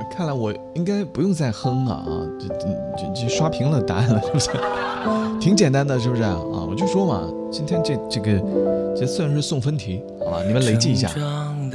看来我应该不用再哼了啊，这刷屏了答案了，是不是？挺简单的，是不是啊？我就说嘛，今天这算是送分题，好吧？你们累计一下。